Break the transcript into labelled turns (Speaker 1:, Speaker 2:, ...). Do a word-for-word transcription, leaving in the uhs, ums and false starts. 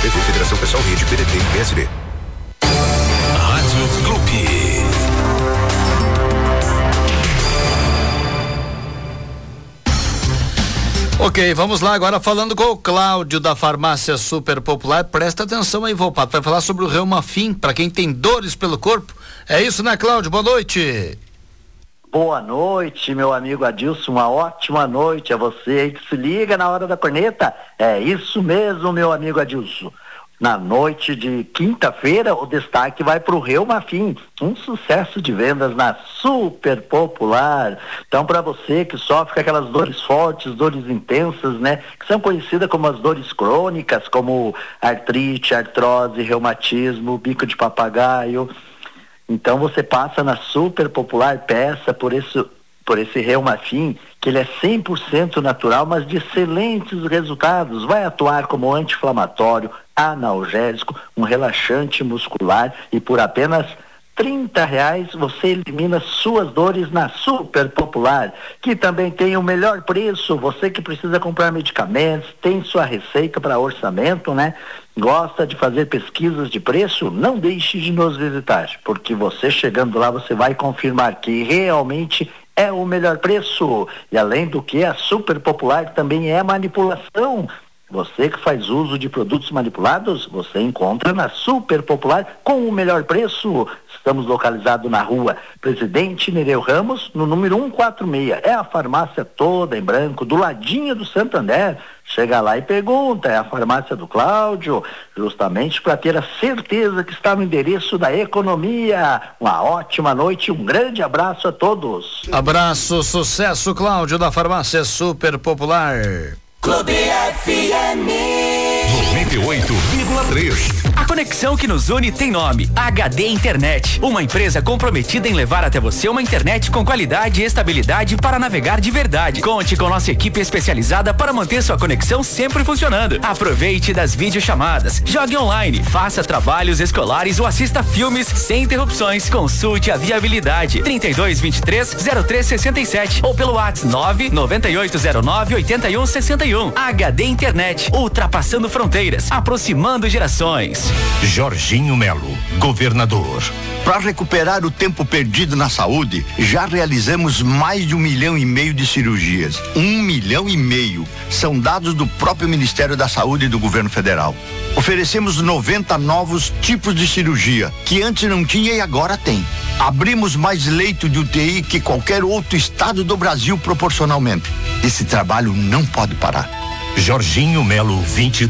Speaker 1: P V, Federação Pessoal Rede, P D T e P S D.
Speaker 2: Rádio Clube.
Speaker 3: Ok, vamos lá agora falando com o Cláudio da Farmácia Super Popular. Presta atenção aí, Volpato, vai falar sobre o Reumafim, para quem tem dores pelo corpo. É isso, né, Cláudio? Boa noite.
Speaker 4: Boa noite, meu amigo Adilson, uma ótima noite a você aí que se liga na hora da corneta. É isso mesmo, meu amigo Adilson. Na noite de quinta-feira, o destaque vai para o Reumafim, um sucesso de vendas na Super Popular. Então, para você que sofre com aquelas dores fortes, dores intensas, né, que são conhecidas como as dores crônicas, como artrite, artrose, reumatismo, bico de papagaio. Então, você passa na Super Popular, peça por esse por esse Reumafim, que ele é cem por cento natural, mas de excelentes resultados. Vai atuar como anti-inflamatório, analgésico, um relaxante muscular, e por apenas trinta reais você elimina suas dores na Super Popular, que também tem o melhor preço. Você que precisa comprar medicamentos, tem sua receita para orçamento, né? Gosta de fazer pesquisas de preço? Não deixe de nos visitar, porque você chegando lá, você vai confirmar que realmente é o melhor preço. E além do que, a Super Popular também é manipulação. Você que faz uso de produtos manipulados, você encontra na Super Popular com o melhor preço. Estamos localizados na rua Presidente Nereu Ramos, no número cento e quarenta e seis. É a farmácia toda em branco, do ladinho do Santander. Chega lá e pergunta, é a farmácia do Cláudio, justamente para ter a certeza que está no endereço da economia. Uma ótima noite e um grande abraço a todos.
Speaker 3: Abraço, sucesso, Cláudio da Farmácia Super Popular.
Speaker 2: Clube F M noventa e oito vírgula três.
Speaker 5: A conexão que nos une tem nome: H D Internet, uma empresa comprometida em levar até você uma internet com qualidade e estabilidade para navegar de verdade. Conte com nossa equipe especializada para manter sua conexão sempre funcionando. Aproveite das videochamadas, jogue online, faça trabalhos escolares ou assista filmes sem interrupções. Consulte a viabilidade trinta e dois, vinte e três, zero três sessenta e sete ou pelo WhatsApp nove nove oito zero nove oito um seis um. H D Internet, ultrapassando fronteiras, aproximando gerações.
Speaker 2: Jorginho Melo, governador.
Speaker 6: Para recuperar o tempo perdido na saúde, já realizamos mais de um milhão e meio de cirurgias. Um milhão e meio. São dados do próprio Ministério da Saúde e do Governo Federal. Oferecemos noventa novos tipos de cirurgia, que antes não tinha e agora tem. Abrimos mais leito de U T I que qualquer outro estado do Brasil proporcionalmente. Esse trabalho não pode parar.
Speaker 2: Jorginho Melo, vinte